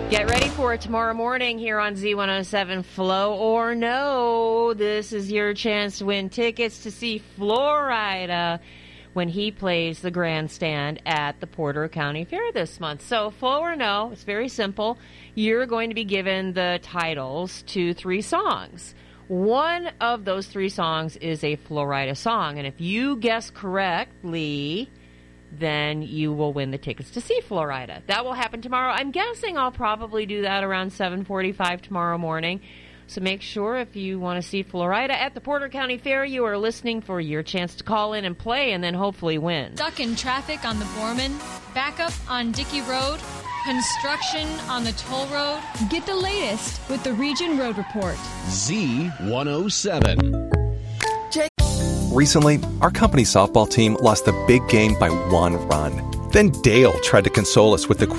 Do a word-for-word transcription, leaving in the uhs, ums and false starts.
Get ready for it tomorrow morning here on Z one oh seven Flow or No. This is your chance to win tickets to see Florida when he plays the grandstand at the Porter County Fair this month. So Flow or No, it's very simple. You're going to be given the titles to three songs. One of those three songs is a Florida song, and if you guess correctly, then you will win the tickets to see Florida. That will happen tomorrow. I'm guessing I'll probably do that around seven forty-five tomorrow morning. So make sure if you want to see Florida at the Porter County Fair, you are listening for your chance to call in and play and then hopefully win. Stuck in traffic on the Borman, backup on Dickey Road, construction on the toll road. Get the latest with the Region Road Report. Z one oh seven. Recently, our company softball team lost the big game by one run. Then Dale tried to console us with the